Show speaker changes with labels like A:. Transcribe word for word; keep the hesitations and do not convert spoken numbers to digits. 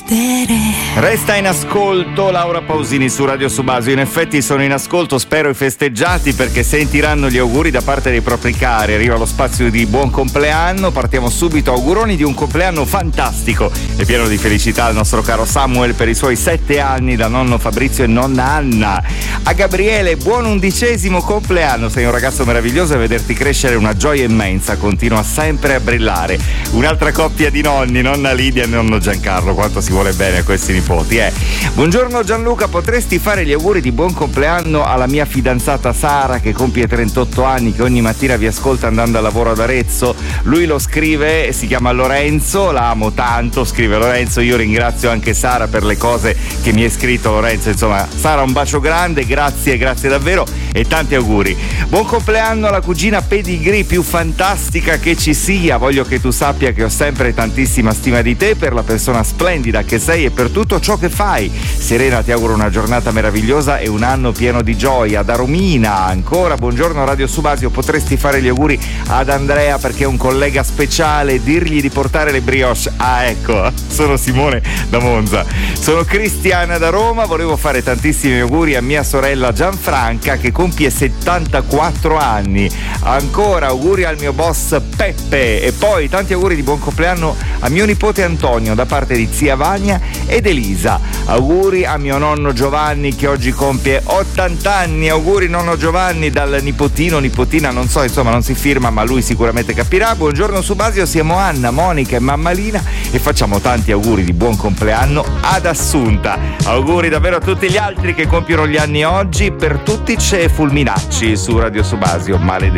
A: Resta in ascolto Laura Pausini su Radio Subasio. In effetti sono in ascolto, spero i festeggiati, perché sentiranno gli auguri da parte dei propri cari. Arriva lo spazio di buon compleanno, partiamo subito. Auguroni di un compleanno fantastico e pieno di felicità al nostro caro Samuel per i suoi sette anni da nonno Fabrizio e nonna Anna. A Gabriele, buon undicesimo compleanno, sei un ragazzo meraviglioso e vederti crescere è una gioia immensa, continua sempre a brillare. Un'altra coppia di nonni, nonna Lidia e nonno Giancarlo, quanto si vuole bene a questi nipoti, eh. Buongiorno Gianluca, potresti fare gli auguri di buon compleanno alla mia fidanzata Sara che compie trentotto anni, che ogni mattina vi ascolta andando a lavoro ad Arezzo. Lui lo scrive, si chiama Lorenzo, la amo tanto, scrive Lorenzo. Io ringrazio anche Sara per le cose che mi hai scritto, Lorenzo. Insomma, Sara, un bacio grande, grazie, grazie davvero e tanti auguri. Buon compleanno alla cugina Pedigree più fantastica che ci sia. Voglio che tu sappia che ho sempre tantissima stima di te per la persona splendida che sei e per tutto ciò che fai. Serena, ti auguro una giornata meravigliosa e un anno pieno di gioia. Da Romina ancora, buongiorno Radio Subasio, potresti fare gli auguri ad Andrea perché è un collega speciale, dirgli di portare le brioche. Ah, ecco, sono Simone da Monza. Sono Cristiana da Roma, volevo fare tantissimi auguri a mia sorella Gianfranca che compie settantaquattro anni. Ancora auguri al mio boss Peppe e poi tanti auguri di buon compleanno a mio nipote Antonio da parte di zia Vania ed Elisa. Auguri a mio nonno Giovanni che oggi compie ottanta anni. Auguri nonno Giovanni dal nipotino, nipotina, non so, insomma non si firma ma lui sicuramente capirà. Buongiorno Subasio, siamo Anna, Monica e Mammalina e facciamo tanti auguri di buon compleanno ad Assunta. Auguri davvero a tutti gli altri che compiono gli anni oggi. Per tutti c'è Fulminacci su Radio Subasio, maledetti.